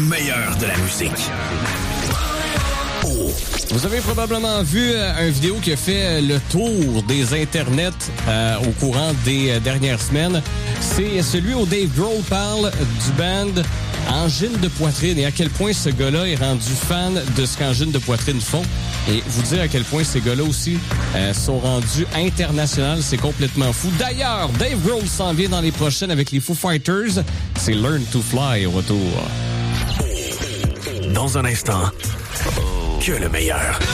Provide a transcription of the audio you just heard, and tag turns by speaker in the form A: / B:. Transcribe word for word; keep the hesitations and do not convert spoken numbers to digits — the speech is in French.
A: meilleur de la musique. Oh.
B: Vous avez probablement vu euh, une vidéo qui a fait le tour des internets euh, au courant des euh, dernières semaines. C'est celui où Dave Grohl parle du band Angine de poitrine et à quel point ce gars-là est rendu fan de ce qu'Angine de poitrine font. Et vous dire à quel point ces gars-là aussi euh, sont rendus internationaux, c'est complètement fou. D'ailleurs, Dave Grohl s'en vient dans les prochaines avec les Foo Fighters. C'est Learn to Fly au retour.
A: Dans un instant, que le meilleur.